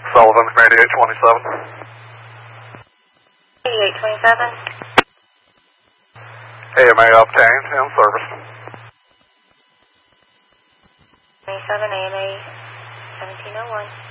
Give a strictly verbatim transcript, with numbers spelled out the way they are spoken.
Sullivan from eighty-eight twenty-seven. eighty-eight twenty-seven. A M A obtained, in service. twenty-seven A M A seventeen oh one.